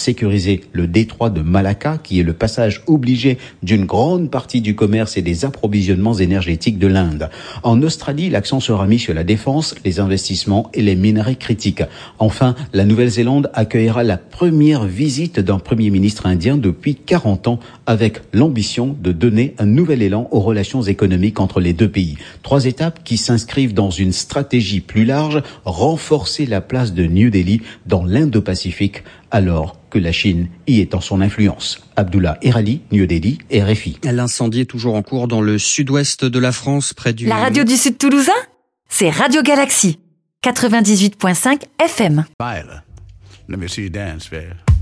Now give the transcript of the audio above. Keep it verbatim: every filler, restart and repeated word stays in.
sécuriser le détroit de Malacca, qui est le passage obligé d'une grande partie du commerce et des approvisionnements énergétiques de l'Inde. En Australie, l'accent sera mis sur la défense, les investissements et les minerais critiques. Enfin, la Nouvelle-Zélande accueillera la première visite d'un Premier ministre indien depuis quarante ans, avec l'ambition de donner un nouvel élan aux relations économiques entre les deux pays. Trois étapes qui s'inscrivent dans une stratégie plus large, renforcer la place de New Delhi dans l'Indo-Pacifique, alors que la Chine y étend son influence. Abdullah Erali, New Delhi, R F I. L'incendie est toujours en cours dans le sud-ouest de la France, près du... La radio du Sud toulousain, c'est Radio Galaxy, quatre-vingt-dix-huit virgule cinq F M. Let me see you dance, man.